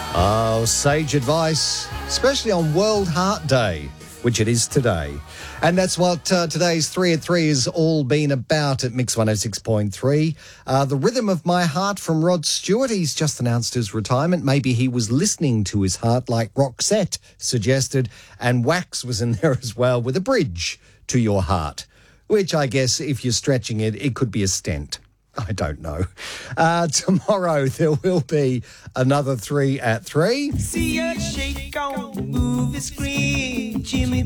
Oh, sage advice, especially on World Heart Day, which it is today. And that's what today's 3 at 3 has all been about at Mix 106.3. The Rhythm of My Heart from Rod Stewart. He's just announced his retirement. Maybe he was listening to his heart like Roxette suggested. And Wax was in there as well with a bridge to your heart, which I guess if you're stretching it, it could be a stent. I don't know. Tomorrow there will be another 3 at 3. See ya shake on the movie screen, Jimmy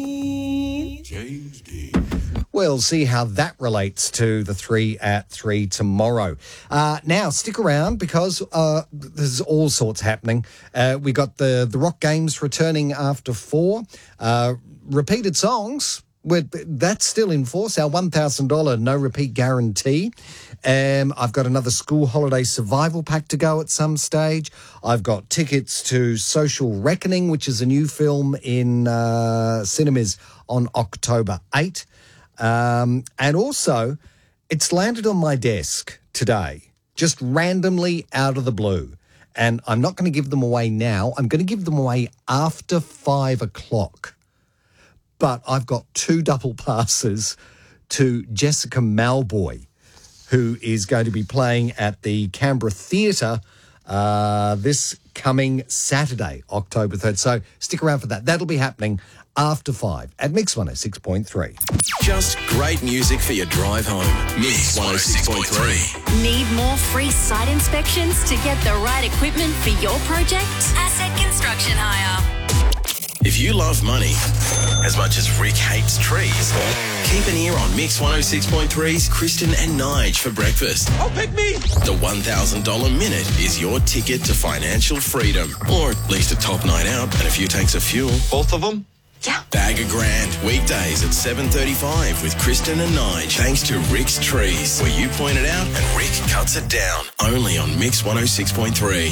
Dean. James Dean. We'll see how that relates to the 3 at 3 tomorrow. Now, stick around because there's all sorts happening. We got the Rock Games returning after 4. Repeated songs. That's still in force, our $1,000 no repeat guarantee. I've got another school holiday survival pack to go at some stage. I've got tickets to Social Reckoning, which is a new film in cinemas on October 8. And also, it's landed on my desk today, just randomly out of the blue. And I'm not going to give them away now. I'm going to give them away after 5 o'clock. But I've got 2 double passes to Jessica Malboy, who is going to be playing at the Canberra Theatre this coming Saturday, October 3rd. So stick around for that. That'll be happening after 5 at Mix 106.3. Just great music for your drive home. Mix 106.3. Need more free site inspections to get the right equipment for your project? Asset Construction Hire. If you love money as much as Rick hates trees, keep an ear on Mix 106.3's Kristen and Nige for breakfast. Oh, pick me! The $1,000 minute is your ticket to financial freedom, or at least a top night out and a few tanks of fuel. Both of them? Yeah. Bag a grand, weekdays at 7:35 with Kristen and Nige, thanks to Rick's Trees, where you point it out and Rick cuts it down. Only on Mix 106.3.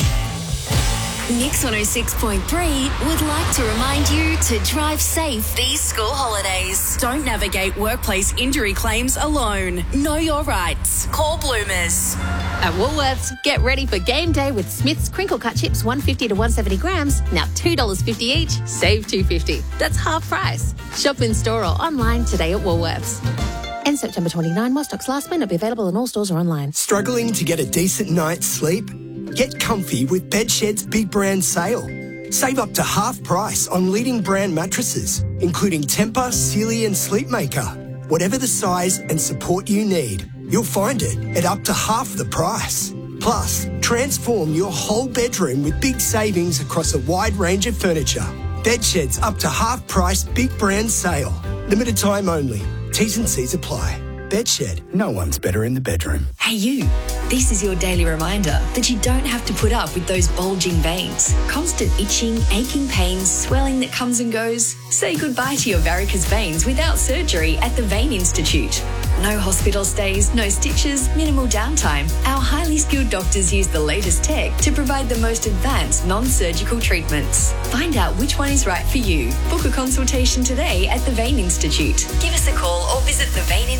Mix 106.3 would like to remind you to drive safe these school holidays. Don't navigate workplace injury claims alone. Know your rights. Call Bloomers. At Woolworths, get ready for game day with Smith's crinkle cut chips, 150 to 170 grams, now $2.50 each, save $2.50. That's half price. Shop in store or online today at Woolworths. And September 29, while stocks last, may not be available in all stores or online. Struggling to get a decent night's sleep? Get comfy with Bedshed's Big Brand Sale. Save up to half price on leading brand mattresses, including Tempur, Sealy and Sleepmaker. Whatever the size and support you need, you'll find it at up to half the price. Plus, transform your whole bedroom with big savings across a wide range of furniture. Bedshed's up to half price Big Brand Sale. Limited time only. T's and C's apply. Bedshed, no one's better in the bedroom. Hey you, this is your daily reminder that you don't have to put up with those bulging veins, constant itching, aching pains, swelling that comes and goes. Say goodbye to your varicose veins without surgery at the Vein Institute. No hospital stays, no stitches, minimal downtime. Our highly skilled doctors use the latest tech to provide the most advanced non-surgical treatments. Find out which one is right for you. Book a consultation today at the Vein Institute. Give us a call or visit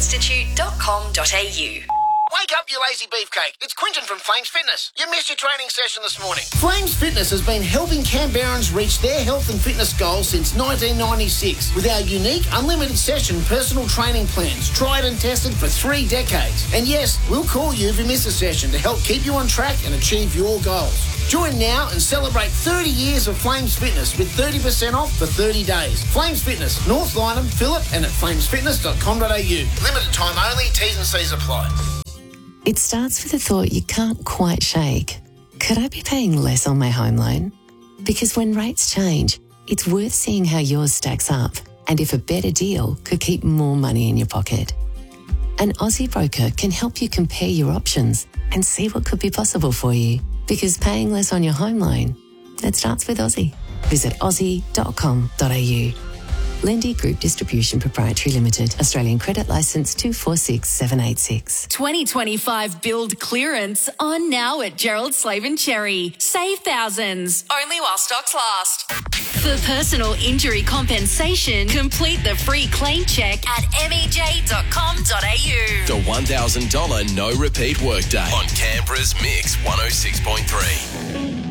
theveininstitute.com.au. Wake up, you lazy beefcake. It's Quinton from Flames Fitness. You missed your training session this morning. Flames Fitness has been helping Canberrans reach their health and fitness goals since 1996 with our unique unlimited session personal training plans, tried and tested for 3 decades. And yes, we'll call you if you miss a session to help keep you on track and achieve your goals. Join now and celebrate 30 years of Flames Fitness with 30% off for 30 days. Flames Fitness, North Lynham, Phillip and at flamesfitness.com.au. Limited time only, T's and C's apply. It starts with a thought you can't quite shake. Could I be paying less on my home loan? Because when rates change, it's worth seeing how yours stacks up and if a better deal could keep more money in your pocket. An Aussie broker can help you compare your options and see what could be possible for you. Because paying less on your home loan, it starts with Aussie. Visit aussie.com.au. Lendy Group Distribution Proprietary Limited. Australian Credit Licence 246786. 2025 build clearance on now at Gerald Slave and Cherry. Save thousands, only while stocks last. For personal injury compensation, complete the free claim check at mej.com.au. The $1,000 no repeat workday on Canberra's Mix 106.3.